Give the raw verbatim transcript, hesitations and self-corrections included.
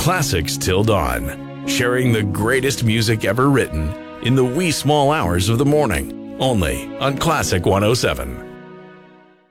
Classics till dawn, sharing the greatest music ever written in the wee small hours of the morning, only on Classic one oh seven.